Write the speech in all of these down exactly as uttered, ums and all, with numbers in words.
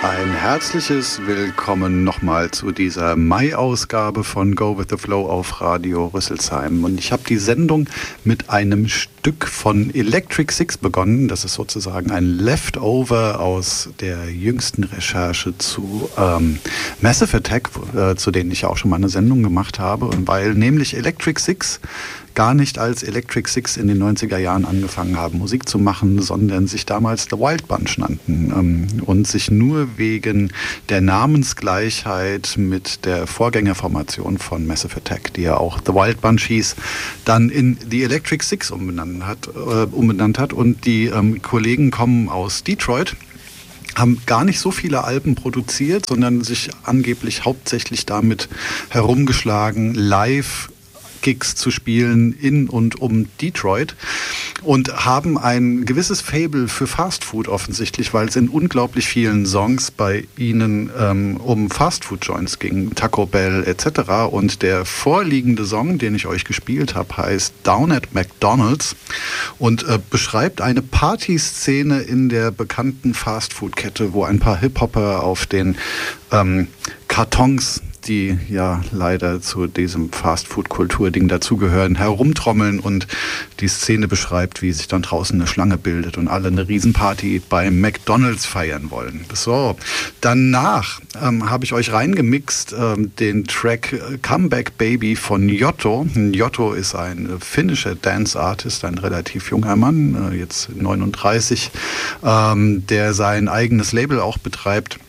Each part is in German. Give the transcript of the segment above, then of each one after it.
Ein herzliches Willkommen nochmal zu dieser Mai-Ausgabe von Go With The Flow auf Radio Rüsselsheim. Und ich habe die Sendung mit einem Stück von Electric Six begonnen. Das ist sozusagen ein Leftover aus der jüngsten Recherche zu ähm, Massive Attack, äh, zu denen ich auch schon mal eine Sendung gemacht habe. Und weil nämlich Electric Six gar nicht als Electric Six in den neunziger Jahren angefangen haben, Musik zu machen, sondern sich damals The Wild Bunch nannten ähm, und sich nur wegen der Namensgleichheit mit der Vorgängerformation von Massive Attack, die ja auch The Wild Bunch hieß, dann in The Electric Six umbenannt hat. Äh, umbenannt hat. Und die ähm, Kollegen kommen aus Detroit, haben gar nicht so viele Alben produziert, sondern sich angeblich hauptsächlich damit herumgeschlagen, live Gigs zu spielen in und um Detroit und haben ein gewisses Faible für Fastfood offensichtlich, weil es in unglaublich vielen Songs bei ihnen ähm, um Fastfood-Joints ging, Taco Bell et cetera. Und der vorliegende Song, den ich euch gespielt habe, heißt Down at McDonald's und äh, beschreibt eine Partyszene in der bekannten Fastfood-Kette, wo ein paar Hip-Hopper auf den ähm, Kartons, die ja leider zu diesem Fast-Food-Kultur-Ding dazugehören, herumtrommeln und die Szene beschreibt, wie sich dann draußen eine Schlange bildet und alle eine Riesenparty bei McDonald's feiern wollen. So, danach ähm, habe ich euch reingemixt ähm, den Track Comeback Baby von Yotto. Yotto ist ein finnischer Dance-Artist, ein relativ junger Mann, äh, jetzt neununddreißig, ähm, der sein eigenes Label auch betreibt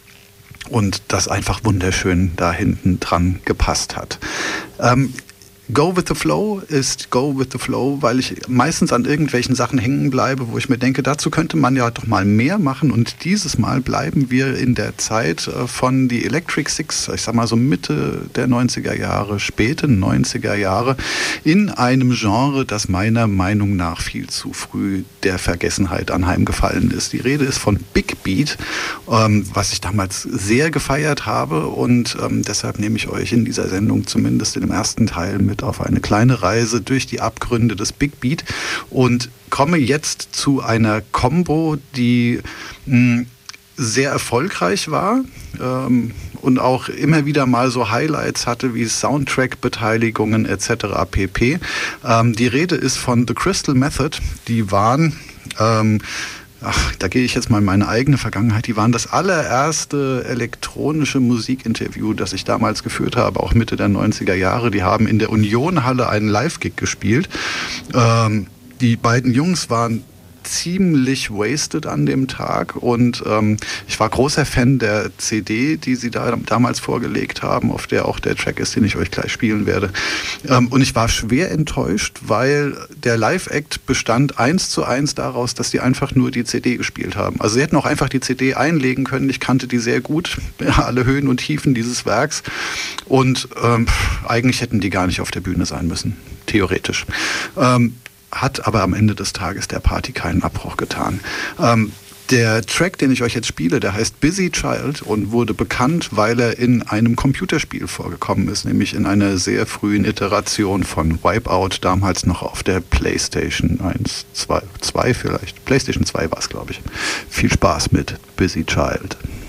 und das einfach wunderschön da hinten dran gepasst hat. Ähm, Go With The Flow ist Go With The Flow, weil ich meistens an irgendwelchen Sachen hängen bleibe, wo ich mir denke, dazu könnte man ja doch mal mehr machen. Und dieses Mal bleiben wir in der Zeit von die Electric Six, ich sag mal so Mitte der neunziger Jahre, späte neunziger Jahre, in einem Genre, das meiner Meinung nach viel zu früh der Vergessenheit anheimgefallen ist. Die Rede ist von Big Beat, ähm, was ich damals sehr gefeiert habe und ähm, deshalb nehme ich euch in dieser Sendung zumindest in dem ersten Teil mit auf eine kleine Reise durch die Abgründe des Big Beat und komme jetzt zu einer Combo, die mh, sehr erfolgreich war ähm, und auch immer wieder mal so Highlights hatte wie Soundtrack-Beteiligungen et cetera pp. Ähm, die Rede ist von The Crystal Method. Die waren ähm, Ach, da gehe ich jetzt mal in meine eigene Vergangenheit. Die waren das allererste elektronische Musikinterview, das ich damals geführt habe, auch Mitte der neunziger Jahre. Die haben in der Union-Halle einen Live-Gig gespielt. Ähm, die beiden Jungs waren ziemlich wasted an dem Tag und ähm, ich war großer Fan der C D, die sie da damals vorgelegt haben, auf der auch der Track ist, den ich euch gleich spielen werde. Ähm, und ich war schwer enttäuscht, weil der Live-Act bestand eins zu eins daraus, dass die einfach nur die C D gespielt haben. Also sie hätten auch einfach die C D einlegen können. Ich kannte die sehr gut, ja, alle Höhen und Tiefen dieses Werks und ähm, eigentlich hätten die gar nicht auf der Bühne sein müssen, theoretisch. Ähm, hat aber am Ende des Tages der Party keinen Abbruch getan. Ähm, der Track, den ich euch jetzt spiele, der heißt Busy Child und wurde bekannt, weil er in einem Computerspiel vorgekommen ist, nämlich in einer sehr frühen Iteration von Wipeout, damals noch auf der PlayStation eins, zwei, zwei vielleicht. PlayStation zwei war es, glaube ich. Viel Spaß mit Busy Child.